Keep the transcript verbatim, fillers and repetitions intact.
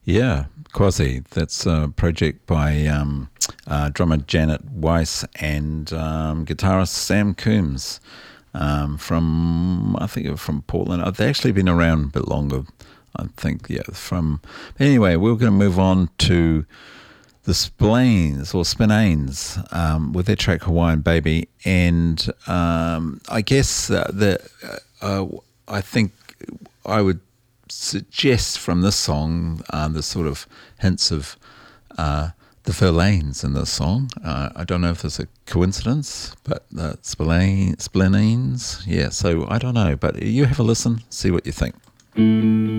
Yeah, Quasi. That's a project by um, uh, drummer Janet Weiss and um, guitarist Sam Coombs um, from, I think, from Portland. Uh, They've actually been around a bit longer, I think, yeah. From Anyway, we're going to move on to the Splains or Spinanes um, with their track Hawaiian Baby. And um, I guess uh, the uh, I think I would suggest from this song uh, the sort of hints of uh, the Verlaines in this song. Uh, I don't know if there's a coincidence, but the Spillane, Splinines, yeah, so I don't know. But you have a listen, see what you think.